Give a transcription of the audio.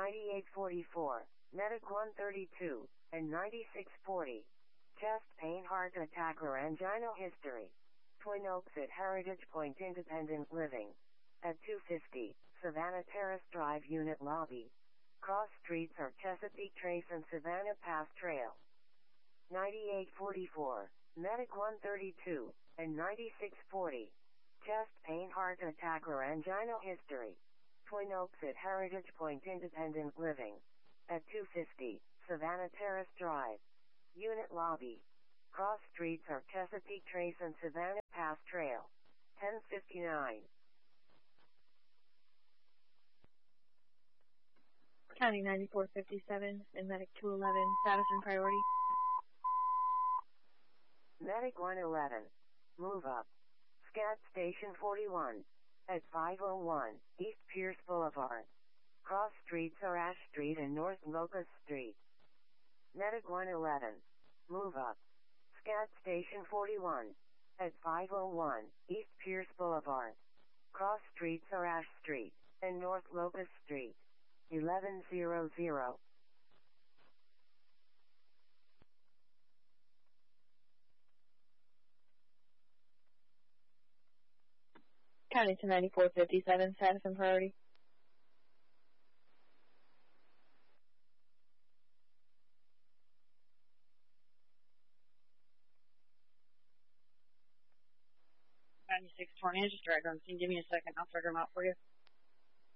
9844, Medic 132, and 9640. Chest pain, heart attack, or angina history. Twin Oaks at Heritage Point Independent Living. At 250, Savannah Terrace Drive Unit Lobby. Cross streets are Chesapeake Trace and Savannah Pass Trail. 9844, Medic 132, and 9640. Chest pain, heart attack, or angina history. Twin Oaks at Heritage Point Independent Living. At 250, Savannah Terrace Drive. Unit Lobby. Cross streets are Chesapeake Trace and Savannah Pass Trail. 1059. County 9457 and Medic 211, status and priority. Medic 111. Move up. Scat Station 41. At 501, East Pierce Boulevard. Cross streets are Ash Street and North Locust Street. Medic 111. Move up. Scat Station 41. At 501, East Pierce Boulevard. Cross streets are Ash Street and North Locust Street. 1100. County to 9457, status and priority. Just drag on scene. Give me a second. I'll figure them out for you.